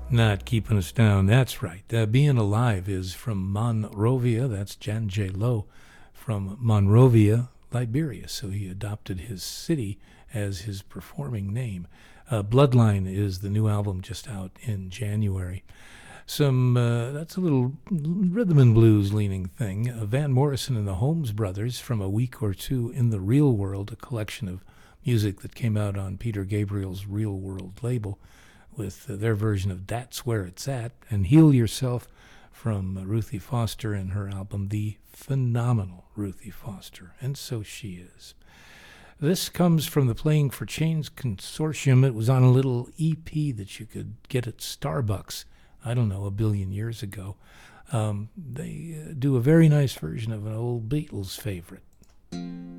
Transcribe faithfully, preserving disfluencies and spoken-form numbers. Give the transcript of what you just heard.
Not keeping us down, that's right. Uh, Being Alive is from Monrovia. That's Jan J. Lowe from Monrovia, Liberia. So he adopted his city as his performing name. Uh, Bloodline is the new album just out in January. Some, uh, that's a little rhythm and blues leaning thing. Uh, Van Morrison and the Holmes Brothers from A Week or Two in the Real World, a collection of music that came out on Peter Gabriel's Real World label, with uh, their version of That's Where It's At, and Heal Yourself from uh, Ruthie Foster and her album, The Phenomenal Ruthie Foster, and so she is. This comes from the Playing for Change Consortium. It was on a little E P that you could get at Starbucks, I don't know, a billion years ago. Um, they uh, do a very nice version of an old Beatles favorite.